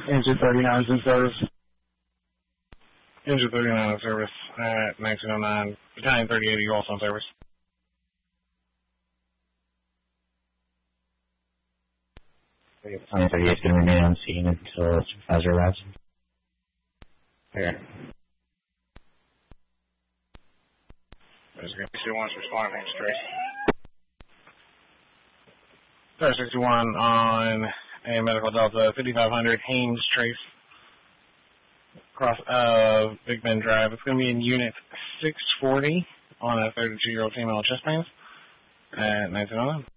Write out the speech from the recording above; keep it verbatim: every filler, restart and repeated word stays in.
Engine thirty-nine is in service. Engine thirty-nine in service at nineteen oh nine. Battalion thirty-eight, are you also in service? Battalion thirty-eight is going to remain on scene until supervisor arrives. Okay. sixty-one is responding to Trace. Star sixty-one on a medical Delta fifty-five hundred Haynes Trace. Across uh, Big Bend Drive. It's going to be in Unit six forty on a thirty-two-year-old female chest pains at nineteen oh nine.